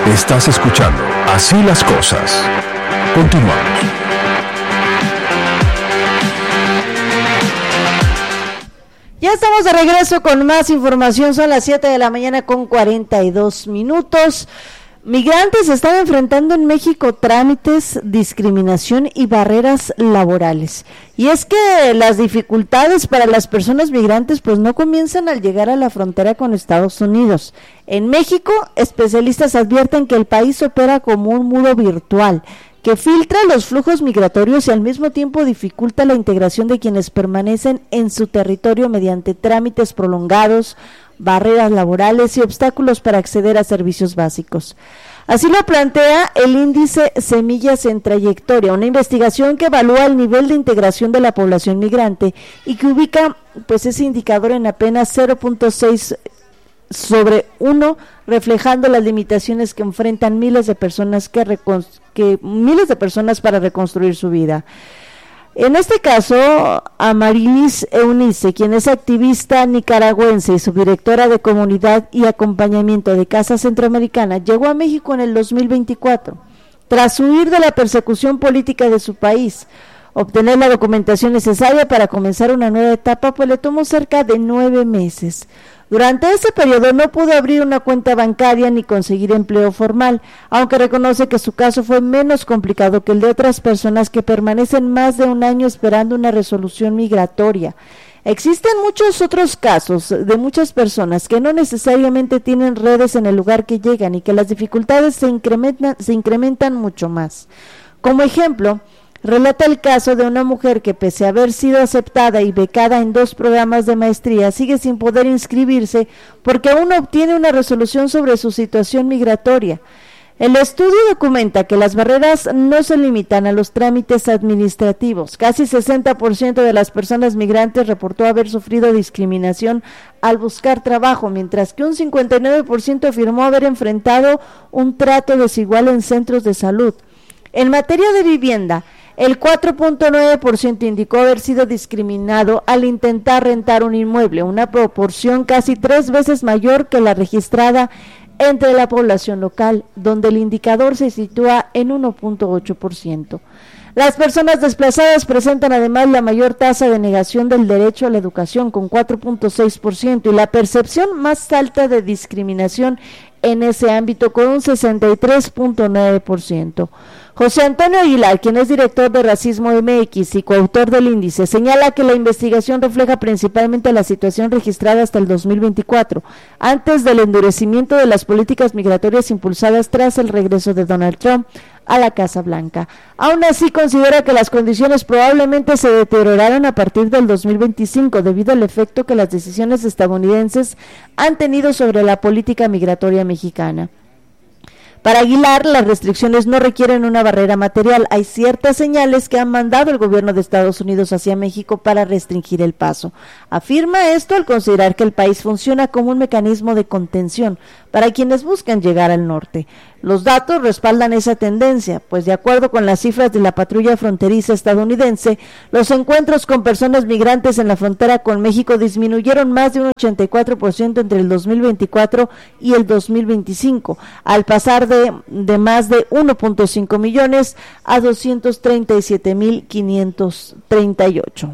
Estás escuchando Así las Cosas. Continuamos. Ya estamos de regreso con más información, son las 7 de la mañana con 42 minutos. Migrantes están enfrentando en México trámites, discriminación y barreras laborales. Y es que las dificultades para las personas migrantes pues no comienzan al llegar a la frontera con Estados Unidos. En México, especialistas advierten que el país opera como un muro virtual, que filtra los flujos migratorios y al mismo tiempo dificulta la integración de quienes permanecen en su territorio mediante trámites prolongados, barreras laborales y obstáculos para acceder a servicios básicos. Así lo plantea el índice Semillas en Trayectoria, una investigación que evalúa el nivel de integración de la población migrante y que ubica pues ese indicador en apenas 0.6 sobre 1, reflejando las limitaciones que enfrentan miles de personas para reconstruir su vida. En este caso, Amarilis Eunice, quien es activista nicaragüense y subdirectora de Comunidad y Acompañamiento de Casa Centroamericana, llegó a México en el 2024, tras huir de la persecución política de su país. Obtener la documentación necesaria para comenzar una nueva etapa, pues le tomó cerca de 9 meses. Durante ese periodo no pudo abrir una cuenta bancaria ni conseguir empleo formal, aunque reconoce que su caso fue menos complicado que el de otras personas que permanecen más de un año esperando una resolución migratoria. Existen muchos otros casos de muchas personas que no necesariamente tienen redes en el lugar que llegan y que las dificultades se incrementan mucho más. Como ejemplo, relata el caso de una mujer que pese a haber sido aceptada y becada en 2 programas de maestría, sigue sin poder inscribirse porque aún no obtiene una resolución sobre su situación migratoria. El estudio documenta que las barreras no se limitan a los trámites administrativos. Casi 60% de las personas migrantes reportó haber sufrido discriminación al buscar trabajo, mientras que un 59% afirmó haber enfrentado un trato desigual en centros de salud. En materia de vivienda, el 4.9% indicó haber sido discriminado al intentar rentar un inmueble, una proporción casi 3 veces mayor que la registrada entre la población local, donde el indicador se sitúa en 1.8%. Las personas desplazadas presentan además la mayor tasa de negación del derecho a la educación, con 4.6%, y la percepción más alta de discriminación en ese ámbito, con un 63.9%. José Antonio Aguilar, quien es director de Racismo MX y coautor del índice, señala que la investigación refleja principalmente la situación registrada hasta el 2024, antes del endurecimiento de las políticas migratorias impulsadas tras el regreso de Donald Trump a la Casa Blanca. Aún así, considera que las condiciones probablemente se deterioraron a partir del 2025 debido al efecto que las decisiones estadounidenses han tenido sobre la política migratoria mexicana. Para Aguilar, las restricciones no requieren una barrera material. Hay ciertas señales que han mandado el gobierno de Estados Unidos hacia México para restringir el paso. Afirma esto al considerar que el país funciona como un mecanismo de contención para quienes buscan llegar al norte. Los datos respaldan esa tendencia, pues de acuerdo con las cifras de la patrulla fronteriza estadounidense, los encuentros con personas migrantes en la frontera con México disminuyeron más de un 84% entre el 2024 y el 2025, al pasar de más de 1.5 millones a 237.538.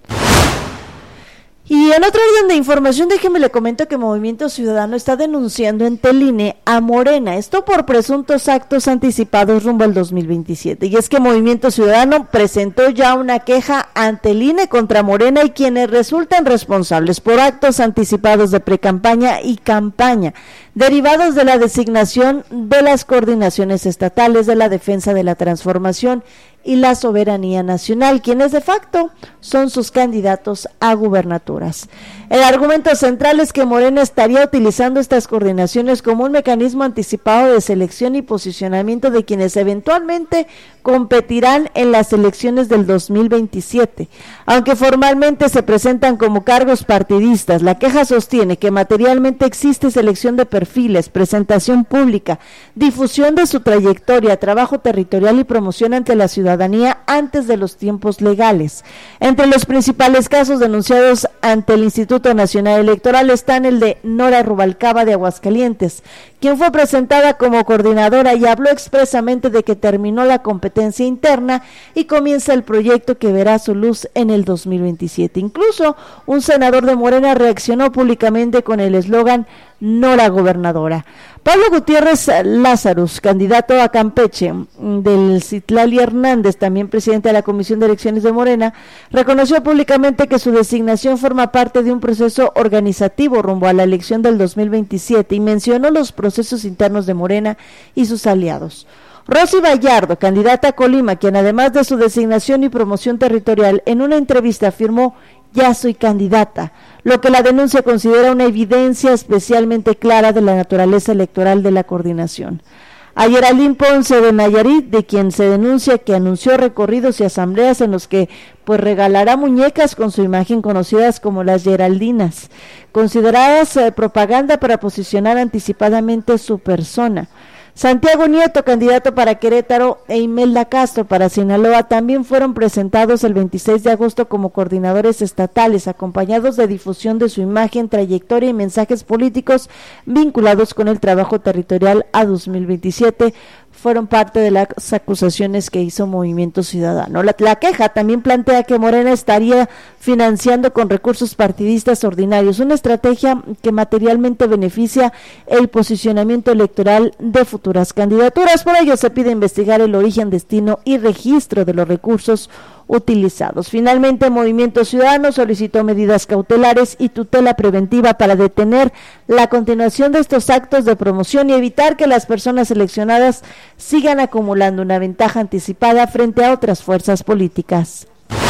Y en otro orden de información, déjeme le comento que Movimiento Ciudadano está denunciando ante el INE a Morena, esto por presuntos actos anticipados rumbo al 2027. Y es que Movimiento Ciudadano presentó ya una queja ante el INE contra Morena y quienes resultan responsables por actos anticipados de precampaña y campaña, derivados de la designación de las coordinaciones estatales de la defensa de la transformación y la soberanía nacional, quienes de facto son sus candidatos a gubernaturas. El argumento central es que Morena estaría utilizando estas coordinaciones como un mecanismo anticipado de selección y posicionamiento de quienes eventualmente competirán en las elecciones del 2027. Aunque formalmente se presentan como cargos partidistas, la queja sostiene que materialmente existe selección de perfiles, presentación pública, difusión de su trayectoria, trabajo territorial y promoción ante la ciudadanía ciudadanía antes de los tiempos legales. Entre los principales casos denunciados ante el Instituto Nacional Electoral están el de Nora Rubalcaba de Aguascalientes, quien fue presentada como coordinadora y habló expresamente de que terminó la competencia interna y comienza el proyecto que verá su luz en el 2027. Incluso un senador de Morena reaccionó públicamente con el eslogan Nora Gobernadora. Pablo Gutiérrez Lázarus, candidato a Campeche del Citlali Hernández, también presidente de la Comisión de Elecciones de Morena, reconoció públicamente que su designación forma parte de un proceso organizativo rumbo a la elección del 2027 y mencionó los procesos internos de Morena y sus aliados. Rosy Vallardo, candidata a Colima, quien además de su designación y promoción territorial, en una entrevista afirmó: ya soy candidata, lo que la denuncia considera una evidencia especialmente clara de la naturaleza electoral de la coordinación. A Geraldine Ponce de Nayarit, de quien se denuncia que anunció recorridos y asambleas en los que pues regalará muñecas con su imagen conocidas como las Geraldinas, consideradas propaganda para posicionar anticipadamente su persona. Santiago Nieto, candidato para Querétaro, e Imelda Castro para Sinaloa también fueron presentados el 26 de agosto como coordinadores estatales, acompañados de difusión de su imagen, trayectoria y mensajes políticos vinculados con el trabajo territorial a 2027. Fueron parte de las acusaciones que hizo Movimiento Ciudadano. La queja también plantea que Morena estaría financiando con recursos partidistas ordinarios, una estrategia que materialmente beneficia el posicionamiento electoral de futuras candidaturas. Por ello se pide investigar el origen, destino y registro de los recursos utilizados. Finalmente, Movimiento Ciudadano solicitó medidas cautelares y tutela preventiva para detener la continuación de estos actos de promoción y evitar que las personas seleccionadas sigan acumulando una ventaja anticipada frente a otras fuerzas políticas.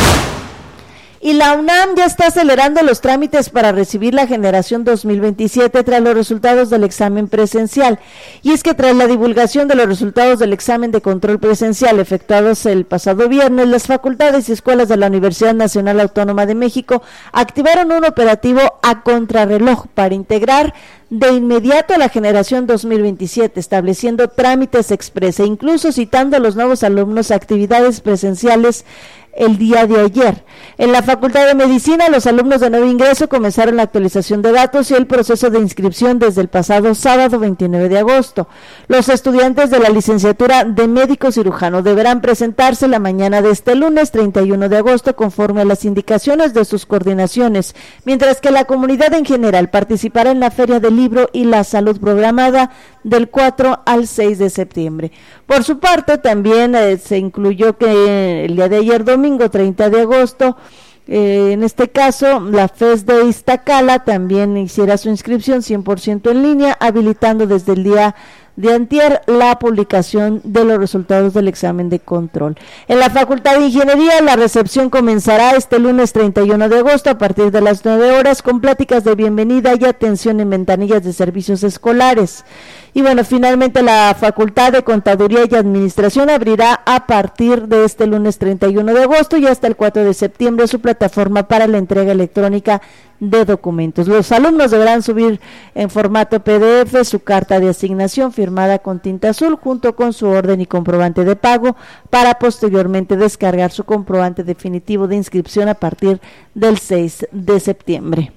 Y la UNAM ya está acelerando los trámites para recibir la generación 2027 tras los resultados del examen presencial. Y es que tras la divulgación de los resultados del examen de control presencial efectuados el pasado viernes, las facultades y escuelas de la Universidad Nacional Autónoma de México activaron un operativo a contrarreloj para integrar de inmediato a la generación 2027, estableciendo trámites express e incluso citando a los nuevos alumnos a actividades presenciales el día de ayer. En la Facultad de Medicina, los alumnos de nuevo ingreso comenzaron la actualización de datos y el proceso de inscripción desde el pasado sábado 29 de agosto. Los estudiantes de la licenciatura de médico cirujano deberán presentarse la mañana de este lunes 31 de agosto conforme a las indicaciones de sus coordinaciones, mientras que la comunidad en general participará en la Feria del Libro y la Salud programada del 4 al 6 de septiembre. Por su parte, también se incluyó que el día de ayer, domingo 30 de agosto, en este caso, la FES de Iztacala también hiciera su inscripción 100% en línea, habilitando desde el día de antier la publicación de los resultados del examen de control. En la Facultad de Ingeniería, la recepción comenzará este lunes 31 de agosto a partir de las 9 horas con pláticas de bienvenida y atención en ventanillas de servicios escolares. Y bueno, finalmente la Facultad de Contaduría y Administración abrirá a partir de este lunes 31 de agosto y hasta el 4 de septiembre su plataforma para la entrega electrónica de documentos. Los alumnos deberán subir en formato PDF su carta de asignación firmada con tinta azul junto con su orden y comprobante de pago para posteriormente descargar su comprobante definitivo de inscripción a partir del 6 de septiembre.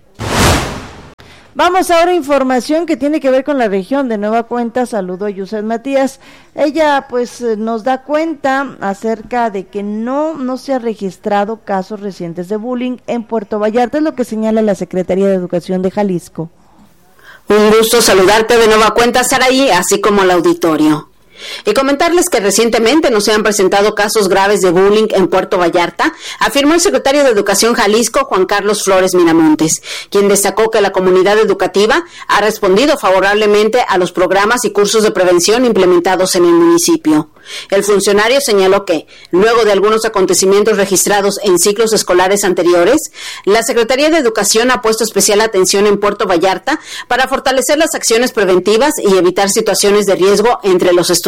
Vamos ahora a información que tiene que ver con la región. De nueva cuenta, saludo a Yusef Matías. Ella pues nos da cuenta acerca de que no se ha registrado casos recientes de bullying en Puerto Vallarta, es lo que señala la Secretaría de Educación de Jalisco. Un gusto saludarte de nueva cuenta, Saraí, así como al auditorio. Y comentarles que recientemente no se han presentado casos graves de bullying en Puerto Vallarta, afirmó el secretario de Educación Jalisco, Juan Carlos Flores Miramontes, quien destacó que la comunidad educativa ha respondido favorablemente a los programas y cursos de prevención implementados en el municipio. El funcionario señaló que, luego de algunos acontecimientos registrados en ciclos escolares anteriores, la Secretaría de Educación ha puesto especial atención en Puerto Vallarta para fortalecer las acciones preventivas y evitar situaciones de riesgo entre los estudiantes.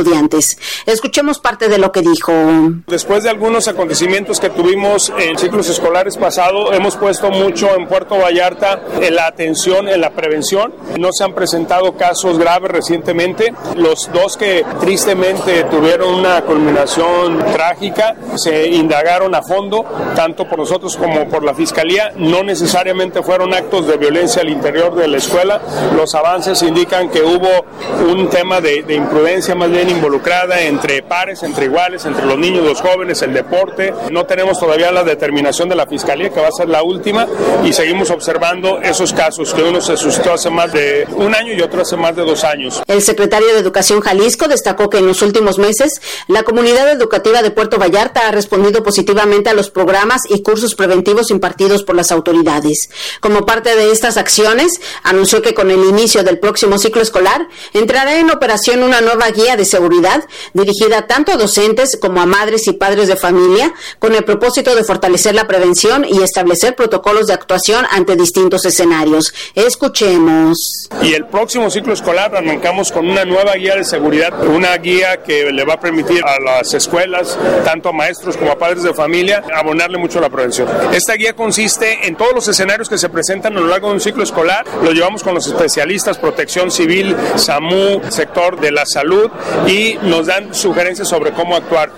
estudiantes. Escuchemos parte de lo que dijo. Después de algunos acontecimientos que tuvimos en ciclos escolares pasados, hemos puesto mucho en Puerto Vallarta en la atención, en la prevención. No se han presentado casos graves recientemente. Los dos que tristemente tuvieron una culminación trágica se indagaron a fondo, tanto por nosotros como por la Fiscalía. No necesariamente fueron actos de violencia al interior de la escuela. Los avances indican que hubo un tema de imprudencia más bien involucrada entre pares, entre iguales, entre los niños, los jóvenes, el deporte. No tenemos todavía la determinación de la Fiscalía, que va a ser la última, y seguimos observando esos casos, que uno se suscitó hace más de un año y otro hace más de 2 años. El secretario de Educación Jalisco destacó que en los últimos meses la comunidad educativa de Puerto Vallarta ha respondido positivamente a los programas y cursos preventivos impartidos por las autoridades. Como parte de estas acciones, anunció que con el inicio del próximo ciclo escolar entrará en operación una nueva guía de seguridad dirigida tanto a docentes como a madres y padres de familia, con el propósito de fortalecer la prevención y establecer protocolos de actuación ante distintos escenarios. Escuchemos. Y el próximo ciclo escolar arrancamos con una nueva guía de seguridad, una guía que le va a permitir a las escuelas, tanto a maestros como a padres de familia, abonarle mucho a la prevención. Esta guía consiste en todos los escenarios que se presentan a lo largo de un ciclo escolar. Lo llevamos con los especialistas, Protección Civil, SAMU, sector de la salud, y nos dan sugerencias sobre cómo actuar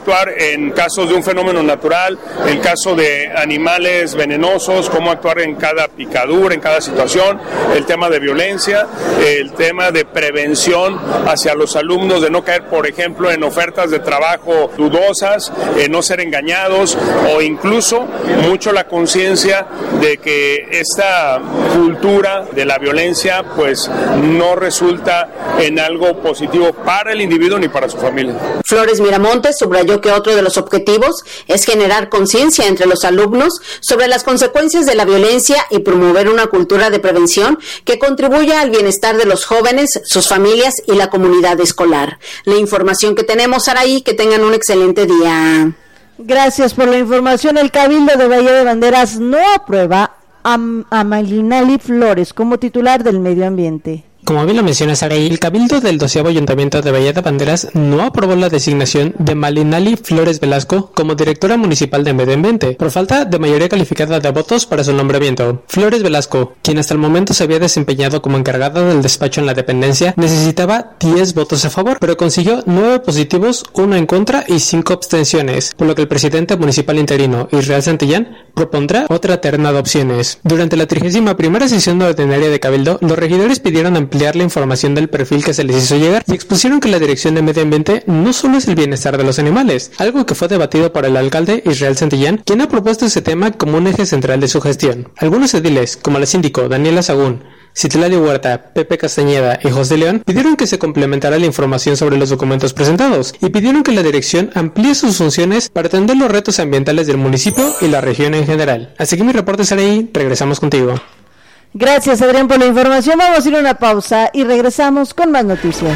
en casos de un fenómeno natural, en caso de animales venenosos, cómo actuar en cada picadura, en cada situación, el tema de violencia, el tema de prevención hacia los alumnos, de no caer, por ejemplo, en ofertas de trabajo dudosas, no ser engañados, o incluso mucho la conciencia de que esta cultura de la violencia pues no resulta en algo positivo para el individuo ni para su familia. Flores Miramontes subrayó que otro de los objetivos es generar conciencia entre los alumnos sobre las consecuencias de la violencia y promover una cultura de prevención que contribuya al bienestar de los jóvenes, sus familias y la comunidad escolar. La información que tenemos, Saraí, que tengan un excelente día. Gracias por la información. El Cabildo de Bahía de Banderas no aprueba a Malinali Flores como titular del Medio Ambiente. Como bien lo menciona Saraí, el Cabildo del 12º Ayuntamiento de Bahía de Banderas no aprobó la designación de Malinali Flores Velasco como directora municipal de Medio Ambiente, por falta de mayoría calificada de votos para su nombramiento. Flores Velasco, quien hasta el momento se había desempeñado como encargada del despacho en la dependencia, necesitaba 10 votos a favor, pero consiguió 9 positivos, 1 en contra y 5 abstenciones, por lo que el presidente municipal interino, Israel Santillán, propondrá otra terna de opciones. Durante la 31ª sesión ordinaria de Cabildo, los regidores pidieron ampliar la información del perfil que se les hizo llegar y expusieron que la Dirección de Medio Ambiente no solo es el bienestar de los animales, algo que fue debatido por el alcalde Israel Santillán, quien ha propuesto ese tema como un eje central de su gestión. Algunos ediles, como la síndico Daniela Sagún, Citlali Huerta, Pepe Castañeda y José León, pidieron que se complementara la información sobre los documentos presentados y pidieron que la dirección amplíe sus funciones para atender los retos ambientales del municipio y la región en general. Así que mi reporte será ahí, regresamos contigo. Gracias, Adrián, por la información. Vamos a ir a una pausa y regresamos con más noticias.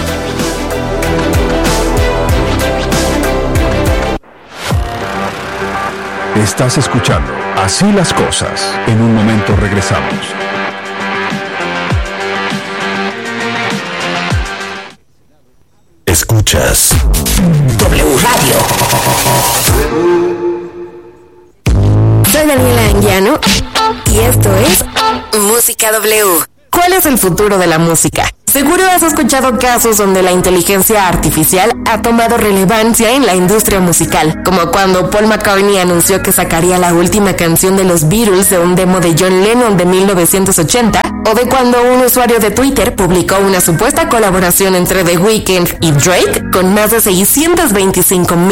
Estás escuchando Así las Cosas. En un momento regresamos. Escuchas W Radio. Soy Daniela Anguiano y esto es Música W. ¿Cuál es el futuro de la música? Seguro has escuchado casos donde la inteligencia artificial ha tomado relevancia en la industria musical, como cuando Paul McCartney anunció que sacaría la última canción de los Beatles de un demo de John Lennon de 1980, o de cuando un usuario de Twitter publicó una supuesta colaboración entre The Weeknd y Drake con más de 625,000